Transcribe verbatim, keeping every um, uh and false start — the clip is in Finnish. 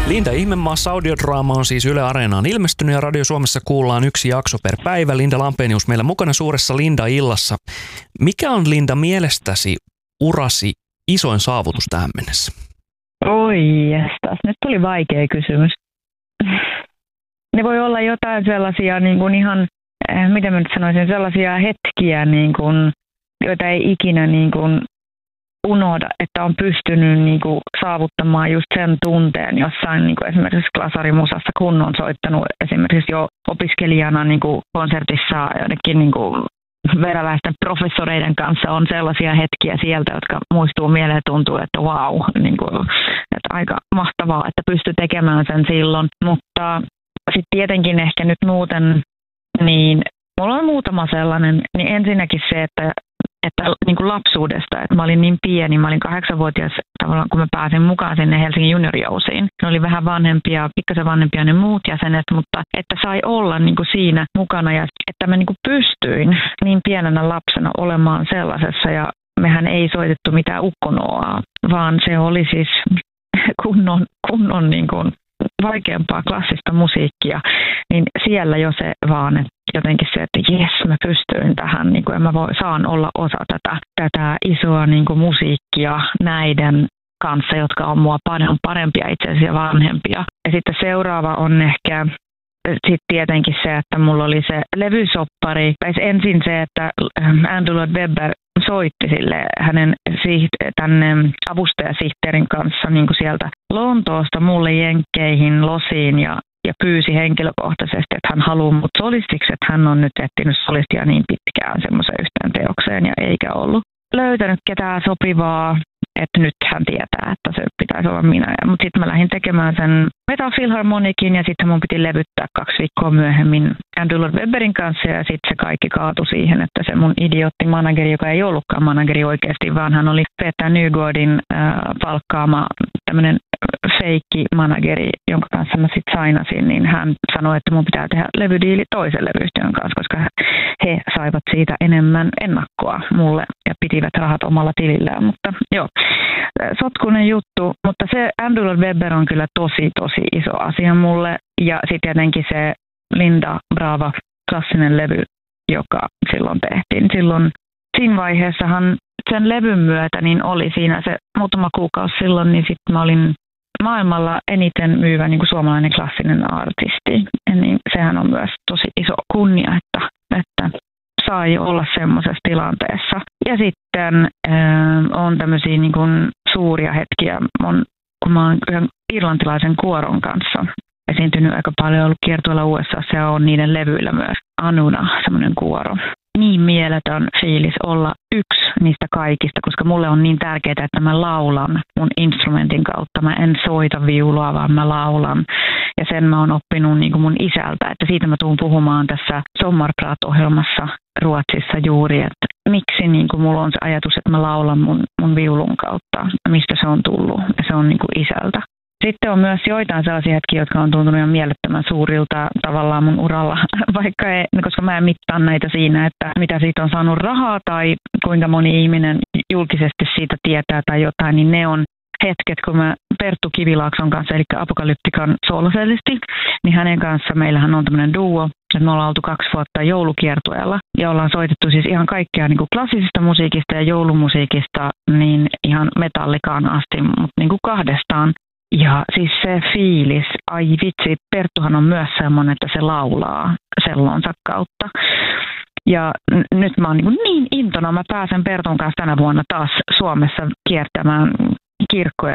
Linda Ihmemaassa audiodraama on siis Yle Areenaan ilmestynyt ja Radio Suomessa kuullaan yksi jakso per päivä. Linda Lampenius meillä mukana suuressa Linda-illassa. Mikä on, Linda, mielestäsi urasi isoin saavutus tähän mennessä? Oi jästäs, nyt tuli vaikea kysymys. Ne voi olla jotain sellaisia niin kuin ihan, miten mä nyt sanoisin, sellaisia hetkiä, niin kuin, joita ei ikinä niin kuin unohda, että on pystynyt niin kuin saavuttamaan just sen tunteen jossain niin kuin esimerkiksi klasarimusassa, kun on soittanut esimerkiksi jo opiskelijana niin kuin konsertissa jotenkin niin kuin veräläisten professoreiden kanssa on sellaisia hetkiä sieltä, jotka muistuu mieleen, tuntuu, että vau, niin kuin, että aika mahtavaa, että pystyy tekemään sen silloin. Mutta sitten tietenkin ehkä nyt muuten, niin mulla on muutama sellainen, niin ensinnäkin se, että, että niin kuin lapsuudesta, että mä olin niin pieni, mä olin kahdeksanvuotias tavallaan, kun mä pääsin mukaan sinne Helsingin juniorijousiin. Ne oli vähän vanhempia, pikkasen vanhempia ne muut jäsenet, mutta että sai olla niin kuin siinä mukana ja että mä niin kuin pystyin niin pienenä lapsena olemaan sellaisessa ja mehän ei soitettu mitään ukkonoaa, vaan se oli siis kunnon, kunnon niin kuin vaikeampaa klassista musiikkia, niin siellä jo se vaan, että jotenkin se, että jes, mä pystyin tähän, niin kuin, ja mä voi, saan olla osa tätä, tätä isoa niin kuin musiikkia näiden kanssa, jotka on mua paljon parempia itse asiassa vanhempia. Ja sitten seuraava on ehkä sitten tietenkin se, että mulla oli se levysoppari, tai ensin se, että Andrew Lloyd Webber soitti sille hänen siht- tänne avustajasihteerin kanssa niin kuin sieltä Lontoosta mulle jenkkeihin, losiin ja, ja pyysi henkilökohtaisesti, että hän haluaa mut solistiksi, että hän on nyt etsinyt solistia niin pitkään semmoiseen yhteen teokseen ja eikä ollut löytänyt ketään sopivaa, että nyt hän tietää, että se pitäisi olla minä. Mutta sitten mä lähdin tekemään sen Metal Philharmonicin ja sitten mun piti levyttää kaksi viikkoa myöhemmin Andrew Lloyd Webberin kanssa ja sitten se kaikki kaatui siihen, että se mun idiootti manageri, joka ei ollutkaan manageri oikeasti, vaan hän oli Peter Nygårdin äh, palkkaama tämmöinen feikki manageri, jonka kanssa mä sitten sainasin, niin hän sanoi, että mun pitää tehdä levydiili toisen levyyhtiön kanssa, koska he saivat siitä enemmän ennakkoa mulle ja pitivät rahat omalla tilillään, mutta joo, sotkunen juttu, mutta se Andrew Lloyd Webber on kyllä tosi, tosi iso asia mulle ja sitten tietenkin se Linda Brava klassinen levy, joka silloin tehtiin. Silloin siinä vaiheessahan sen levyn myötä niin oli siinä se muutama kuukausi silloin, niin sitten mä olin maailmalla eniten myyvä niin kuin suomalainen klassinen artisti. Ja niin sehän on myös tosi iso kunnia, että, että sai olla semmoisessa tilanteessa. Ja sitten äh, on tämmöisiä niin kuin suuria hetkiä, on, kun mä oon yhden irlantilaisen kuoron kanssa esiintynyt aika paljon, ollut kiertueella U S A:ssa ja on niiden levyillä myös Anuna, semmoinen kuoro. Niin mieletön fiilis olla yksi niistä kaikista, koska mulle on niin tärkeää, että mä laulan mun instrumentin kautta. Mä en soita viulua, vaan mä laulan. Ja sen mä oon oppinut niin kuin mun isältä, että siitä mä tuun puhumaan tässä Sommarprat-ohjelmassa Ruotsissa juuri, että miksi niin kuin mulla on se ajatus, että mä laulan mun, mun viulun kautta, mistä se on tullut. Ja se on niin kuin isältä. Sitten on myös joitain sellaisia hetkiä, jotka on tuntunut ihan mielettömän suurilta tavallaan mun uralla, vaikka ei, koska mä en mittaa näitä siinä, että mitä siitä on saanut rahaa tai kuinka moni ihminen julkisesti siitä tietää tai jotain, niin ne on hetket, kun mä Perttu Kivilaakson kanssa, eli Apokalyptikan sooloselisti, niin hänen kanssa meillähän on tämmöinen duo, että me ollaan oltu kaksi vuotta joulukiertueella ja ollaan soitettu siis ihan kaikkea niin kuin klassisesta musiikista ja joulumusiikista niin ihan metallikaan asti, mutta niin kuin kahdestaan. Ja siis se fiilis, ai vitsi, Perttuhan on myös semmoinen, että se laulaa sellonsa kautta. Ja n- nyt mä oon niin, niin intona, mä pääsen Pertun kanssa tänä vuonna taas Suomessa kiertämään kirkkoja